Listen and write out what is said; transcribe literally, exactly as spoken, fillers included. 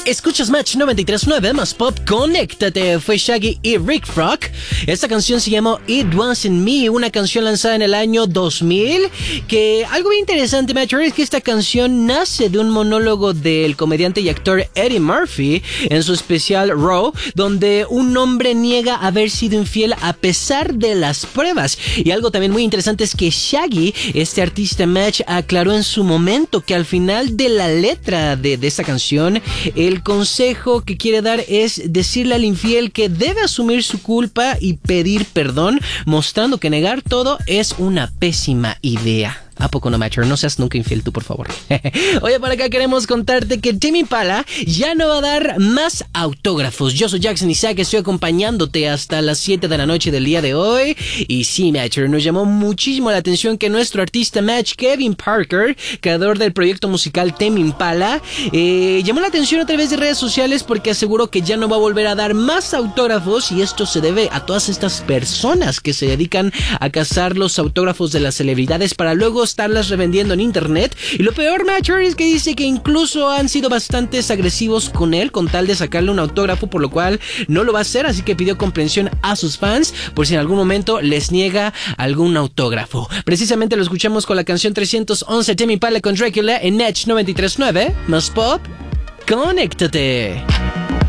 Escuchas Match noventa y tres punto nueve más Pop, conéctate. Fue Shaggy y Rick Rock. Esta canción se llamó It Wasn't Me, una canción lanzada en el año dos mil. Que algo bien interesante, Match, es que esta canción nace de un monólogo del comediante y actor Eddie Murphy en su especial Raw, donde un hombre niega haber sido infiel a pesar de las pruebas. Y algo también muy interesante es que Shaggy, este artista, Match, aclaró en su momento que al final de la letra de, de esta canción, el consejo que quiere dar es decirle al infiel que debe asumir su culpa y pedir perdón, mostrando que negar todo es una pésima idea. ¿A poco no, Matcher? No seas nunca infiel tú, por favor. Oye, por acá queremos contarte que Tame Impala ya no va a dar más autógrafos. Yo soy Jackson Isaac, estoy acompañándote hasta las siete de la noche del día de hoy. Y sí, Matcher, nos llamó muchísimo la atención que nuestro artista Match, Kevin Parker, creador del proyecto musical Tame Impala, eh, llamó la atención a través de redes sociales porque aseguró que ya no va a volver a dar más autógrafos, y esto se debe a todas estas personas que se dedican a cazar los autógrafos de las celebridades para luego estarlas revendiendo en internet. Y lo peor, Matcher, es que dice que incluso han sido bastante agresivos con él con tal de sacarle un autógrafo, por lo cual no lo va a hacer, así que pidió comprensión a sus fans por si en algún momento les niega algún autógrafo. Precisamente lo escuchamos con la canción trescientos once, Tame Impala con Dracula en Match noventa y tres punto nueve más Pop, conéctate.